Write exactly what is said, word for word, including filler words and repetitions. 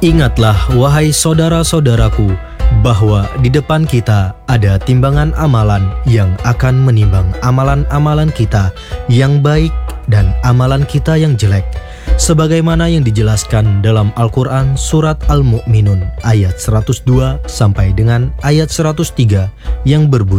Ingatlah, wahai saudara-saudaraku, bahwa di depan kita ada timbangan amalan yang akan menimbang amalan-amalan kita yang baik dan amalan kita yang jelek, sebagaimana yang dijelaskan dalam Al-Quran surat Al-Mu'minun ayat seratus dua sampai dengan ayat seratus tiga yang berbunyi,